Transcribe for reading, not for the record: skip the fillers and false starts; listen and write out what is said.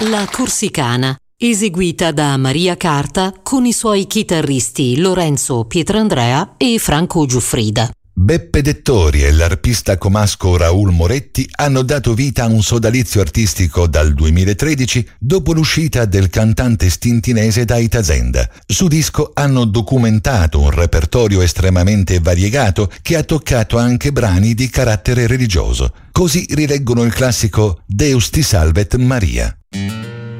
La Corsicana, eseguita da Maria Carta con i suoi chitarristi Lorenzo Pietrandrea e Franco Giuffrida. Beppe Dettori e l'arpista comasco Raul Moretti hanno dato vita a un sodalizio artistico dal 2013 dopo l'uscita del cantante stintinese Daita Zenda. Su disco hanno documentato un repertorio estremamente variegato che ha toccato anche brani di carattere religioso. Così rileggono il classico Deus ti salvet Maria.